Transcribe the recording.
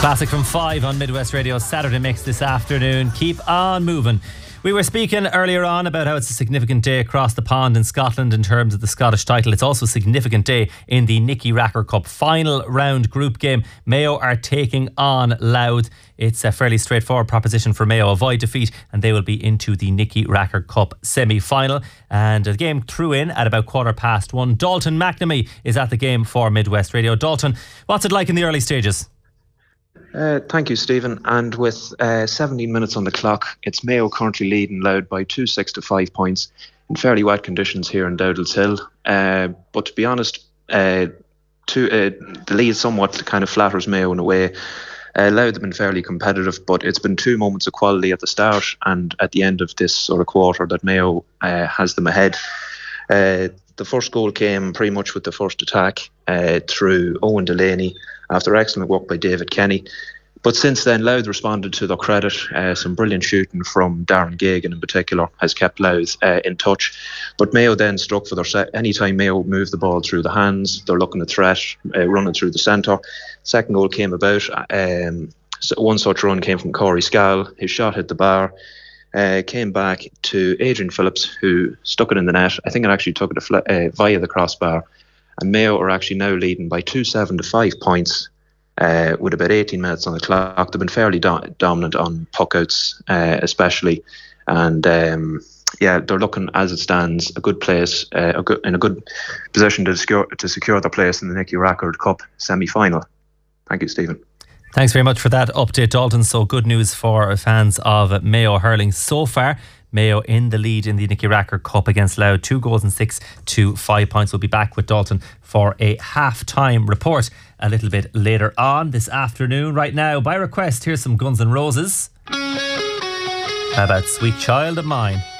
Classic from 5 on Midwest Radio Saturday Mix this afternoon. Keep on moving. We were speaking earlier on about how it's a significant day across the pond in Scotland in terms of the Scottish title. It's also a significant day in the Nicky Racker Cup final round group game. Mayo are taking on Louth. It's a fairly straightforward proposition for Mayo. Avoid defeat and they will be into the Nicky Racker Cup semi-final. And the game threw in at about 1:15. Dalton McNamee is at the game for Midwest Radio. Dalton, what's it like in the early stages? Thank you, Stephen. And with 17 minutes on the clock, it's Mayo currently leading Louth by 2-6 to 5 points in fairly wet conditions here in Dowdall's Hill. But to be honest, the lead somewhat kind of flatters Mayo in a way. Louth have been fairly competitive, but it's been 2 moments of quality at the start and at the end of this sort of quarter that Mayo has them ahead. The first goal came pretty much with the first attack through Owen Delaney after excellent work by David Kenny. But since then, Louth responded to their credit. Some brilliant shooting from Darren Gagan in particular has kept Louth in touch. But Mayo then struck for their set. Anytime Mayo moved the ball through the hands, they're looking at threat, running through the centre. Second goal came about. So one such run came from Corey Scal. His shot hit the bar. Came back to Adrian Phillips, who stuck it in the net. I think it actually took it via the crossbar. And Mayo are actually now leading by 2-7 to 5 points with about 18 minutes on the clock. They've been fairly dominant on puckouts, especially. And they're looking, as it stands, a good place, in a good position to secure their place in the Nicky Racker Cup semi-final. Thank you, Stephen. Thanks very much for that update, Dalton. So good news for fans of Mayo hurling so far. Mayo in the lead in the Nicky Racker Cup against Louth, 2 goals and 6 to 5 points. We'll be back with Dalton for a half-time report a little bit later on this afternoon. Right now, by request, here's some Guns N' Roses. How about Sweet Child of Mine?